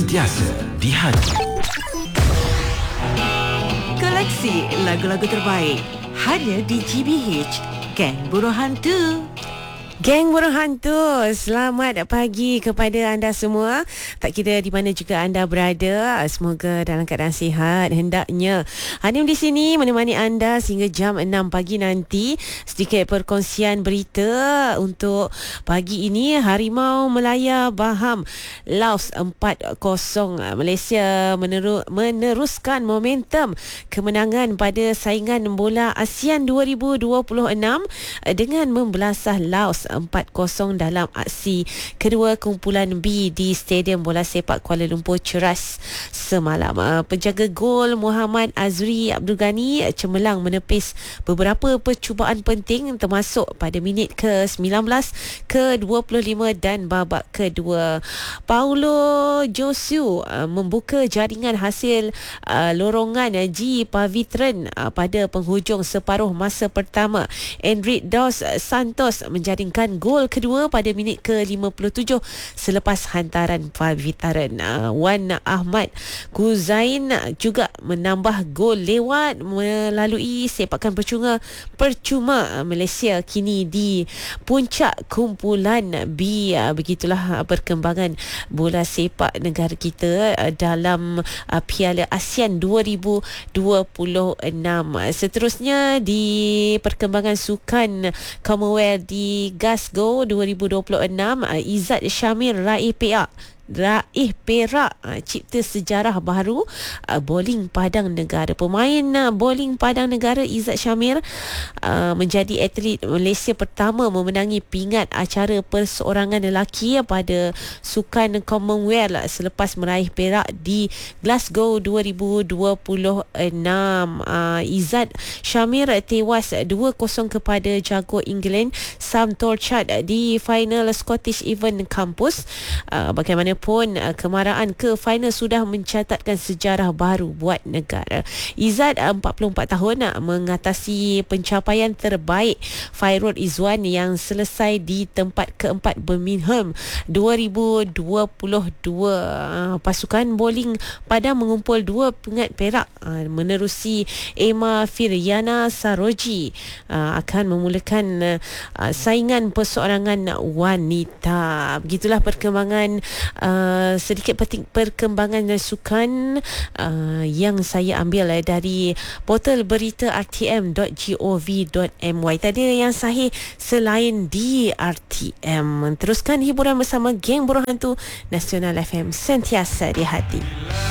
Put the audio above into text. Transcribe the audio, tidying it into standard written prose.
Sentiasa di hati. Koleksi lagu-lagu terbaik hanya di GBH, Geng Burung Hantu. Geng Burung Hantu, selamat pagi kepada anda semua. Tak kira di mana juga anda berada, semoga dalam keadaan sihat hendaknya. Hanim di sini menemani anda sehingga jam 6 pagi nanti. Sedikit perkongsian berita untuk pagi ini. Harimau Melaya Baham Laos 4-0. Malaysia meneruskan momentum kemenangan pada saingan bola ASEAN 2026 dengan membelasah Laos 4-0 dalam aksi kedua kumpulan B di Stadium Bola Sepak Kuala Lumpur Ceras semalam. Penjaga gol Muhammad Azri Abdul Ghani cemerlang menepis beberapa percubaan penting termasuk pada minit ke-19, ke-25 dan babak kedua. Paulo Josu membuka jaringan hasil lorongan G Pavitran pada penghujung separuh masa pertama. Enric Dos Santos menjaringkan gol kedua pada minit ke-57 selepas hantaran Pavitran. Wan Ahmad Kuzain juga menambah gol lewat melalui sepakan percuma. Malaysia kini di puncak kumpulan B. Begitulah perkembangan bola sepak negara kita dalam Piala ASEAN 2026. Seterusnya di perkembangan sukan Commonwealth di Glasgow 2026, Izzat Syamir raih perak cipta sejarah baru bowling padang negara. Pemain bowling padang negara Izzat Syamir menjadi atlet Malaysia pertama memenangi pingat acara perseorangan lelaki pada sukan Commonwealth selepas meraih perak di Glasgow 2026. Izzat Syamir tewas 2-0 kepada jago England Sam Torchard di final Scottish Event Campus. Bagaimanapun kemaraan ke final sudah mencatatkan sejarah baru buat negara. Izzat 44 tahun mengatasi pencapaian terbaik Fairul Izwan yang selesai di tempat keempat Birmingham 2022. Pasukan bowling padang mengumpul 2 pingat perak menerusi Emma Firyana Saroji akan memulakan saingan perseorangan wanita. Begitulah perkembangan sedikit perkembangan sukan yang saya ambil dari portal berita rtm.gov.my. Tadi yang sahih selain di RTM. Teruskan hiburan bersama Geng Burung Hantu Nasional FM, sentiasa di hati.